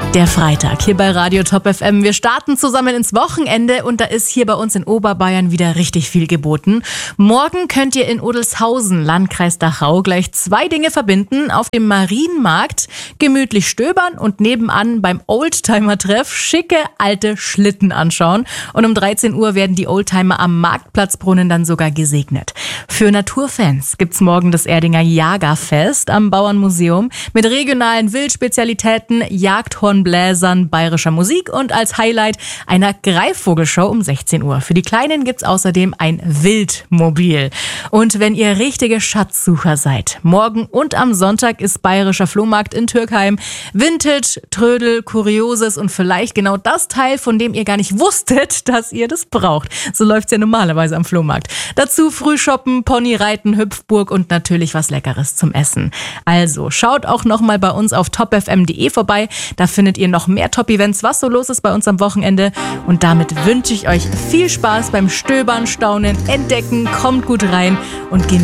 Der Freitag hier bei Radio Top FM. Wir starten zusammen ins Wochenende und da ist hier bei uns in Oberbayern wieder richtig viel geboten. Morgen könnt ihr in Odelshausen, Landkreis Dachau, gleich 2 Dinge verbinden. Auf dem Marienmarkt gemütlich stöbern und nebenan beim Oldtimer-Treff schicke alte Schlitten anschauen. Und um 13 Uhr werden die Oldtimer am Marktplatzbrunnen dann sogar gesegnet. Für Naturfans gibt's morgen das Erdinger Jagerfest am Bauernmuseum mit regionalen Wildspezialitäten, Jagdhornbläsern, bayerischer Musik und als Highlight einer Greifvogelshow um 16 Uhr. Für die Kleinen gibt's außerdem ein Wildmobil. Und wenn ihr richtige Schatzsucher seid, morgen und am Sonntag ist bayerischer Flohmarkt in Türkheim. Vintage, Trödel, Kurioses und vielleicht genau das Teil, von dem ihr gar nicht wusstet, dass ihr das braucht. So läuft's ja normalerweise am Flohmarkt. Dazu Frühshoppen, Ponyreiten, Hüpfburg und natürlich was Leckeres zum Essen. Also schaut auch nochmal bei uns auf topfm.de vorbei. Da findet ihr noch mehr Top-Events, was so los ist bei uns am Wochenende. Und damit wünsche ich euch viel Spaß beim Stöbern, Staunen, Entdecken. Kommt gut rein und genießt